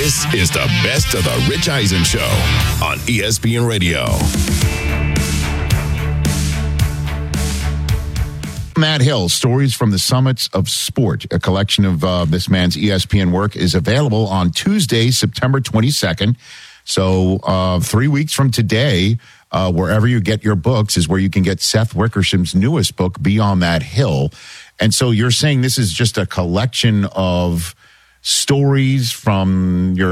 This is the best of the Rich Eisen Show on ESPN Radio. Matt Hill, Stories from the Summits of Sport. A collection of this man's ESPN work is available on Tuesday, September 22nd. So 3 weeks from today, wherever you get your books is where you can get Seth Wickersham's newest book, Beyond That Hill. And so you're saying this is just a collection of stories from your